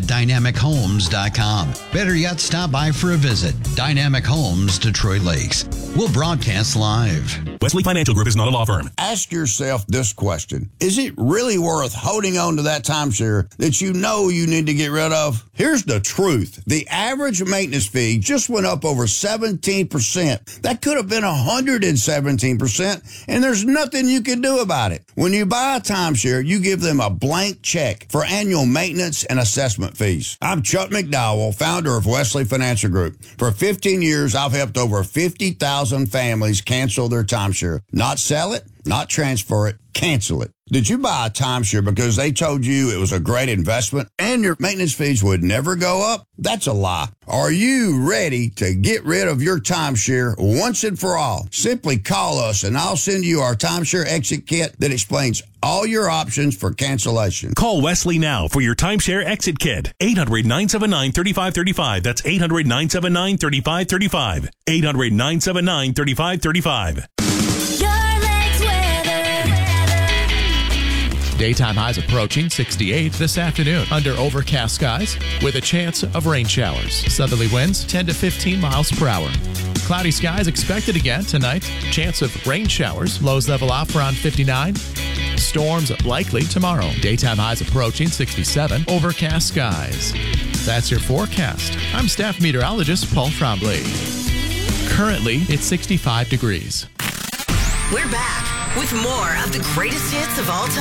at dynamichomes.com. Better yet, stop by for a visit. Dynamic Homes, Detroit Lakes. We'll broadcast live. Wesley Financial Group is not a law firm. Ask yourself this question. Is it really worth holding on to that timeshare that you know you need to get rid of? Here's the truth. The average maintenance fee just went up over 17%. That could have been 117%, and there's nothing you can do about it. When you buy a timeshare, you give them a blank check for annual maintenance and assessment fees. I'm Chuck McDowell, founder of Wesley Financial Group. For 15 years, I've helped over 50,000 families cancel their timeshare. Not sell it, not transfer it, cancel it. Did you buy a timeshare because they told you it was a great investment and your maintenance fees would never go up? That's a lie. Are you ready to get rid of your timeshare once and for all? Simply call us and I'll send you our timeshare exit kit that explains all your options for cancellation. Call Wesley now for your timeshare exit kit. 800-979-3535. That's 800-979-3535. 800-979-3535. Daytime highs approaching 68 this afternoon under overcast skies with a chance of rain showers. Southerly winds 10 to 15 miles per hour. Cloudy skies expected again tonight. Chance of rain showers. Lows level off around 59. Storms likely tomorrow. Daytime highs approaching 67. Overcast skies. That's your forecast. I'm staff meteorologist Paul Trombley. Currently, it's 65 degrees. We're back with more of the greatest hits of all time.